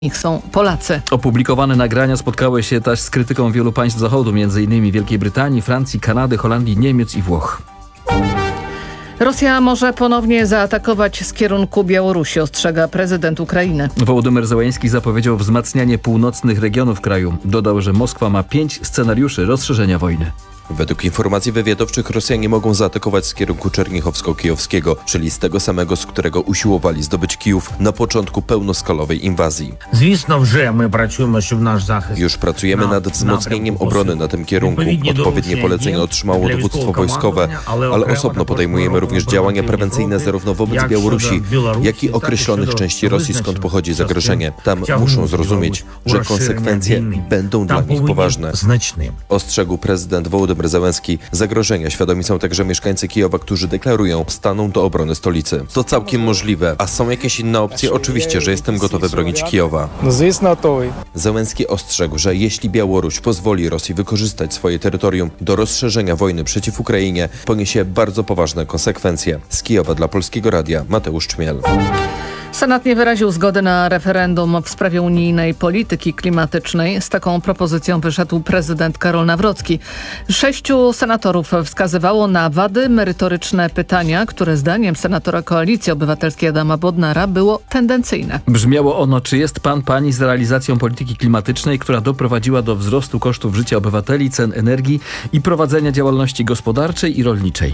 nich są Polacy. Opublikowane nagrania spotkały się też z krytyką wielu państw Zachodu, m.in. Wielkiej Brytanii, Francji, Kanady, Holandii, Niemiec i Włoch. Rosja może ponownie zaatakować z kierunku Białorusi, ostrzega prezydent Ukrainy. Wołodymyr Zełenski zapowiedział wzmacnianie północnych regionów kraju. Dodał, że Moskwa ma 5 scenariuszy rozszerzenia wojny. Według informacji wywiadowczych Rosjanie mogą zaatakować z kierunku czernichowsko-kijowskiego, czyli z tego samego, z którego usiłowali zdobyć Kijów na początku pełnoskalowej inwazji. Już pracujemy nad wzmocnieniem obrony na tym kierunku. Odpowiednie polecenia otrzymało dowództwo wojskowe, ale osobno podejmujemy również działania prewencyjne zarówno wobec Białorusi, jak i określonych części Rosji, skąd pochodzi zagrożenie. Tam muszą zrozumieć, że konsekwencje będą dla nich poważne. Ostrzegł prezydent Wołodymyr Zełenski. Zagrożenia świadomi są także mieszkańcy Kijowa, którzy deklarują, staną do obrony stolicy. To całkiem możliwe. A są jakieś inne opcje? Oczywiście, że jestem gotowy bronić Kijowa. Zełenski ostrzegł, że jeśli Białoruś pozwoli Rosji wykorzystać swoje terytorium do rozszerzenia wojny przeciw Ukrainie, poniesie bardzo poważne konsekwencje. Z Kijowa dla Polskiego Radia Mateusz Czmiel. Senat nie wyraził zgody na referendum w sprawie unijnej polityki klimatycznej. Z taką propozycją wyszedł prezydent Karol Nawrocki. 6 senatorów wskazywało na wady merytoryczne pytania, które zdaniem senatora Koalicji Obywatelskiej Adama Bodnara było tendencyjne. Brzmiało ono, czy jest pani z realizacją polityki klimatycznej, która doprowadziła do wzrostu kosztów życia obywateli, cen energii i prowadzenia działalności gospodarczej i rolniczej.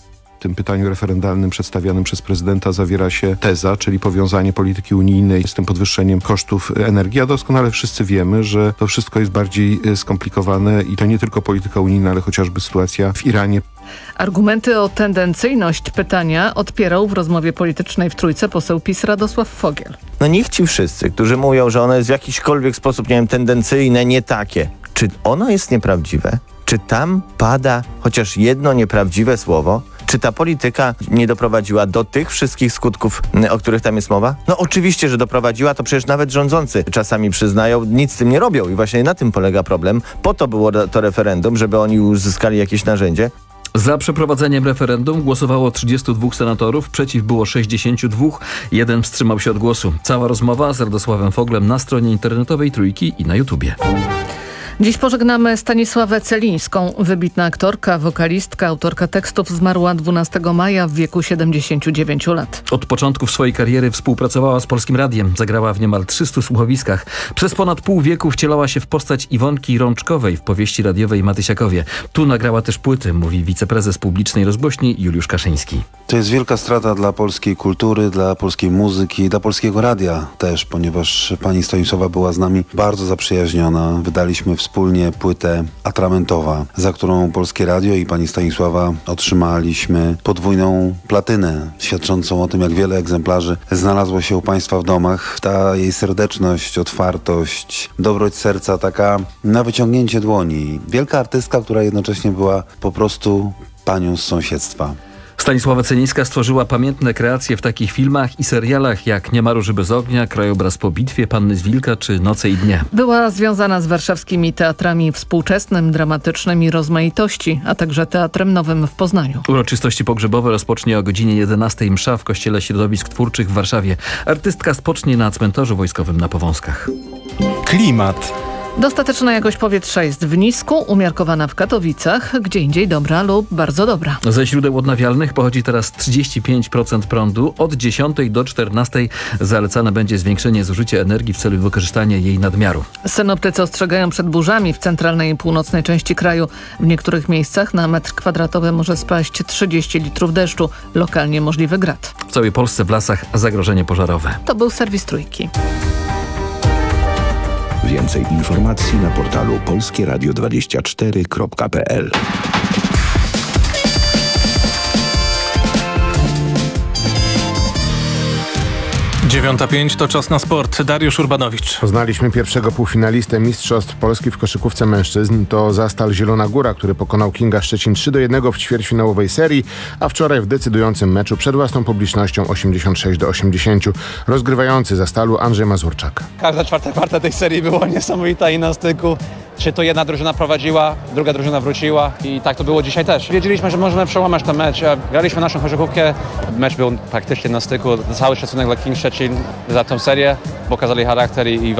W tym pytaniu referendalnym przedstawianym przez prezydenta zawiera się teza, czyli powiązanie polityki unijnej z tym podwyższeniem kosztów energii, a doskonale wszyscy wiemy, że to wszystko jest bardziej skomplikowane i to nie tylko polityka unijna, ale chociażby sytuacja w Iranie. Argumenty o tendencyjność pytania odpierał w rozmowie politycznej w Trójce poseł PiS Radosław Fogiel. No niech ci wszyscy, którzy mówią, że ono jest w jakiśkolwiek sposób, nie wiem, tendencyjne, nie takie. Czy ono jest nieprawdziwe? Czy tam pada chociaż jedno nieprawdziwe słowo? Czy ta polityka nie doprowadziła do tych wszystkich skutków, o których tam jest mowa? No oczywiście, że doprowadziła, to przecież nawet rządzący czasami przyznają, nic z tym nie robią i właśnie na tym polega problem. Po to było to referendum, żeby oni uzyskali jakieś narzędzie. Za przeprowadzeniem referendum głosowało 32 senatorów, przeciw było 62, jeden wstrzymał się od głosu. Cała rozmowa z Radosławem Foglem na stronie internetowej Trójki i na YouTubie. Dziś pożegnamy Stanisławę Celińską. Wybitna aktorka, wokalistka, autorka tekstów zmarła 12 maja w wieku 79 lat. Od początków swojej kariery współpracowała z Polskim Radiem. Zagrała w niemal 300 słuchowiskach. Przez ponad pół wieku wcielała się w postać Iwonki Rączkowej w powieści radiowej Matysiakowie. Tu nagrała też płyty, mówi wiceprezes publicznej rozgłośni Juliusz Kaszyński. To jest wielka strata dla polskiej kultury, dla polskiej muzyki, dla Polskiego Radia też, ponieważ pani Stanisława była z nami bardzo zaprzyjaźniona. Wydaliśmy wspólnie płytę Atramentowa, za którą Polskie Radio i pani Stanisława otrzymaliśmy podwójną platynę, świadczącą o tym, jak wiele egzemplarzy znalazło się u państwa w domach. Ta jej serdeczność, otwartość, dobroć serca, taka na wyciągnięcie dłoni. Wielka artystka, która jednocześnie była po prostu panią z sąsiedztwa. Stanisława Celińska stworzyła pamiętne kreacje w takich filmach i serialach jak Nie ma róży bez ognia, Krajobraz po bitwie, Panny z Wilka czy Noce i dnie. Była związana z warszawskimi teatrami współczesnym, dramatycznym i rozmaitości, a także Teatrem Nowym w Poznaniu. Uroczystości pogrzebowe rozpocznie o godzinie 11 msza w Kościele Środowisk Twórczych w Warszawie. Artystka spocznie na cmentarzu wojskowym na Powązkach. Klimat. Dostateczna jakość powietrza jest w Nisku, umiarkowana w Katowicach, gdzie indziej dobra lub bardzo dobra. Ze źródeł odnawialnych pochodzi teraz 35% prądu. Od 10 do 14 zalecane będzie zwiększenie zużycia energii w celu wykorzystania jej nadmiaru. Synoptycy ostrzegają przed burzami w centralnej i północnej części kraju. W niektórych miejscach na metr kwadratowy może spaść 30 litrów deszczu. Lokalnie możliwy grad. W całej Polsce w lasach zagrożenie pożarowe. To był serwis Trójki. Więcej informacji na portalu polskieradio24.pl. 9:05 to czas na sport. Dariusz Urbanowicz. Poznaliśmy pierwszego półfinalistę Mistrzostw Polski w koszykówce mężczyzn. To Zastal Zielona Góra, który pokonał Kinga Szczecin 3-1 w ćwierćfinałowej serii, a wczoraj w decydującym meczu przed własną publicznością 86-80. Rozgrywający Zastalu Andrzej Mazurczak. Każda czwarta kwarta tej serii była niesamowita i na styku Czy to jedna drużyna prowadziła, druga drużyna wróciła i tak to było dzisiaj też. Wiedzieliśmy, że możemy przełamać ten mecz. Graliśmy naszą koszykówkę. Mecz był praktycznie na styku. Cały szacunek dla King Szczecin za tą serię. Pokazali charakter i